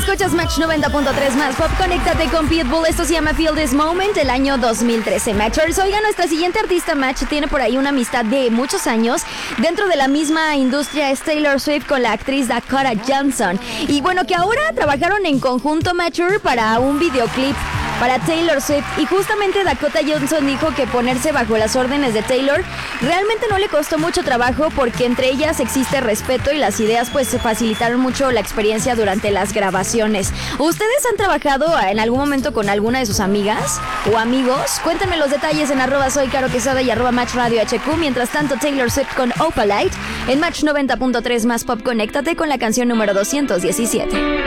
Escuchas Match 90.3 más Pop. Conéctate con Pitbull. Esto se llama Feel This Moment, el año 2013. Matchers. Oiga, nuestra siguiente artista Match tiene por ahí una amistad de muchos años. Dentro de la misma industria es Taylor Swift con la actriz Dakota Johnson. Y bueno, que ahora trabajaron en conjunto, Matcher, para un videoclip para Taylor Swift. Y justamente Dakota Johnson dijo que ponerse bajo las órdenes de Taylor realmente no le costó mucho trabajo, porque entre ellas existe respeto y las ideas pues se facilitaron mucho la experiencia durante las grabaciones. ¿Ustedes han trabajado en algún momento con alguna de sus amigas o amigos? Cuéntenme los detalles en @soycaroquesada y @Match Radio HQ. Mientras tanto, Taylor Swift con Opalite en Match 90.3 más Pop. Conéctate con la canción número 217.